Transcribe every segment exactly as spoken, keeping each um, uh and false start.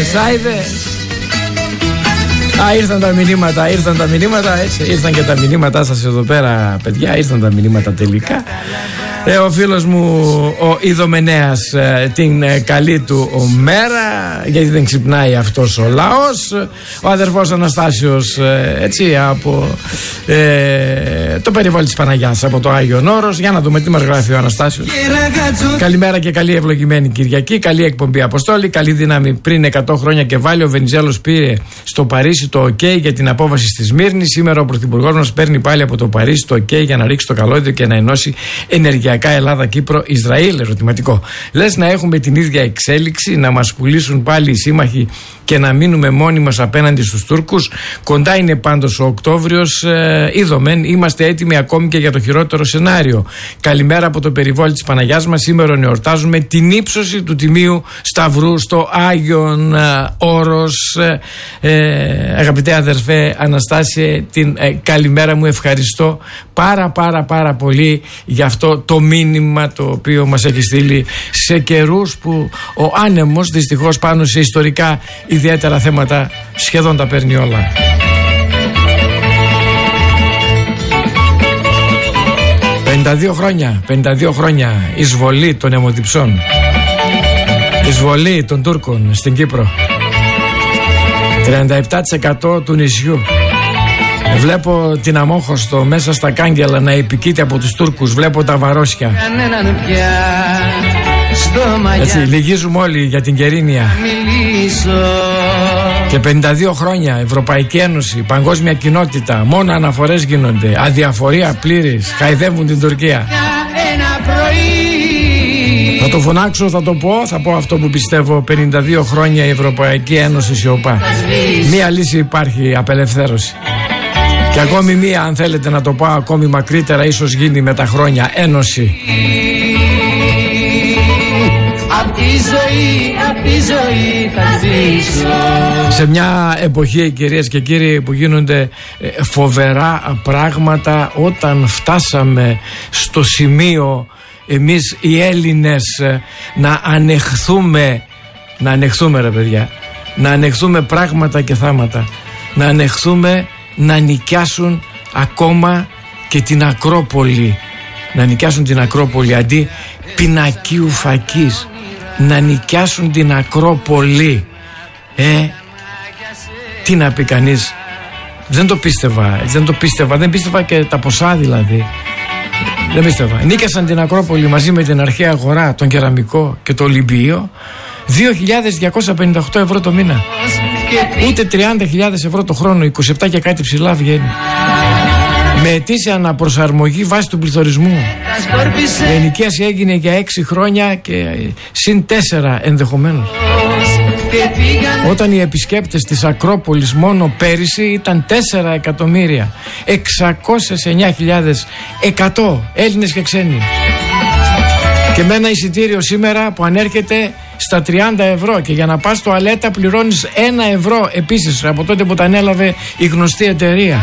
άιδες, άιδες. Α, ήρθαν τα μηνύματα, ήρθαν τα μηνύματα, έτσι, ήρθαν και τα μηνύματά σας εδώ πέρα, παιδιά, ήρθαν τα μηνύματα τελικά. Ε, ο φίλος μου ο Ιδωμενέας ε, την ε, καλή του μέρα, γιατί δεν ξυπνάει αυτός ο λαός. Ο αδερφός Αναστάσιος ε, έτσι από ε, το περιβόλι της Παναγιάς, από το Άγιον Όρος. Για να δούμε τι μας γράφει ο Αναστάσιος. Καλημέρα και καλή ευλογημένη Κυριακή. Καλή εκπομπή Αποστόλη, καλή δύναμη. Πριν εκατό χρόνια και βάλει ο Βενιζέλος πήρε στο Παρίσι το OK για την απόβαση στη Σμύρνη. Σήμερα ο Πρωθυπουργός μας παίρνει πάλι από το Παρίσι το OK για να ρίξει το καλώδιο και να ενώσει ενεργειακά Ελλάδα, Κύπρο, Ισραήλ. Ερωτηματικό. Λες να έχουμε την ίδια εξέλιξη, να μας πουλήσουν πάλι οι σύμμαχοι και να μείνουμε μόνοι μας απέναντι στους Τούρκους? Κοντά είναι πάντως ο Οκτώβριος. Ε, είδομεν, είμαστε έτοιμοι ακόμη και για το χειρότερο σενάριο. Καλημέρα από το περιβόλι της Παναγιάς μας. Σήμερα εορτάζουμε την ύψωση του Τιμίου Σταυρού στο Άγιον ε, Όρος. Ε, ε, αγαπητέ αδερφέ Αναστάσιε, την ε, καλημέρα μου. Ευχαριστώ πάρα πάρα πάρα πολύ για αυτό το μήνυμα το οποίο μας έχει στείλει σε καιρούς που ο άνεμος δυστυχώς πάνω σε ιστορικά ιδιαίτερα θέματα σχεδόν τα παίρνει όλα. πενήντα δύο χρόνια, πενήντα δύο χρόνια εισβολή των αιμοδιψών, εισβολή των Τούρκων στην Κύπρο, τριάντα επτά τοις εκατό του νησιού. Βλέπω την Αμόχωστο μέσα στα κάγκελα να επικείται από τους Τούρκους. Βλέπω τα βαρόσια. Έτσι, λυγίζουμε όλοι για την Κερίνια. Και πενήντα δύο χρόνια Ευρωπαϊκή Ένωση, παγκόσμια κοινότητα, μόνο αναφορές γίνονται. Αδιαφορία πλήρης, χαϊδεύουν την Τουρκία. Θα το φωνάξω, θα το πω, θα πω αυτό που πιστεύω. πενήντα δύο χρόνια η Ευρωπαϊκή Ένωση σιωπά. Μία λύση υπάρχει, απελευθέρωση. Και ακόμη μία, αν θέλετε να το πω ακόμη μακρύτερα, ίσως γίνει με τα χρόνια, ένωση. Απ' τη ζωή, απ' τη ζωή θα ζήσω. Σε μια εποχή, κυρίες και κύριοι, που γίνονται φοβερά πράγματα, όταν φτάσαμε στο σημείο εμείς οι Έλληνες να ανεχθούμε, να ανεχθούμε ρε παιδιά, να ανεχθούμε πράγματα και θάματα, να ανεχθούμε να νοικιάσουν ακόμα και την Ακρόπολη, να νοικιάσουν την Ακρόπολη αντί πινακίου φακής, να νοικιάσουν την Ακρόπολη. Ε, τι να πει κανείς, δεν το πίστευα, δεν το πίστευα, δεν πίστευα και τα ποσά δηλαδή. Δεν πίστευα. Νίκιασαν την Ακρόπολη μαζί με την αρχαία αγορά, τον κεραμικό και το Ολυμπείο, δύο χιλιάδες διακόσια πενήντα οκτώ ευρώ το μήνα. Ούτε τριάντα χιλιάδες ευρώ το χρόνο, είκοσι επτά και κάτι ψηλά βγαίνει. Με αιτήσια αναπροσαρμογή βάσει του πληθωρισμού. Η ενοικίαση έγινε για έξι χρόνια και συν τέσσερα ενδεχομένως. Όταν οι επισκέπτες της Ακρόπολης μόνο πέρυσι ήταν τέσσερα εκατομμύρια εξακόσιες εννιά χιλιάδες εκατό Έλληνες και ξένοι. Και με ένα εισιτήριο σήμερα που ανέρχεται στα τριάντα ευρώ, και για να πας στο τουαλέτα πληρώνεις ένα ευρώ επίσης, από τότε που τα ανέλαβε η γνωστή εταιρεία.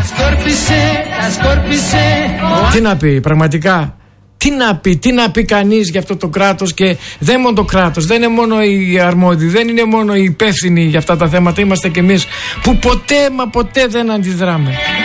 Τι να πει πραγματικά, τι να πει, τι να πει κανείς για αυτό το κράτος? Και δεν είναι μόνο το κράτος, δεν είναι μόνο οι αρμόδιοι, δεν είναι μόνο οι υπεύθυνοι για αυτά τα θέματα, είμαστε κι εμείς που ποτέ μα ποτέ δεν αντιδράμε.